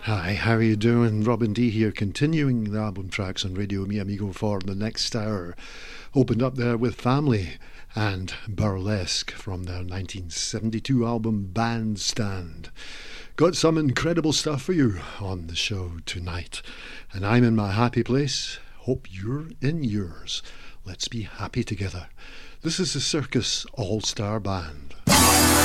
Hi, how are you doing? Robin D here, continuing the album tracks on Radio Mi Amigo for the next hour. Opened up there with Family and Burlesque from their 1972 album Bandstand. Got some incredible stuff for you on the show tonight. And I'm in my happy place. Hope you're in yours. Let's be happy together. This is the Circus All-Star Band.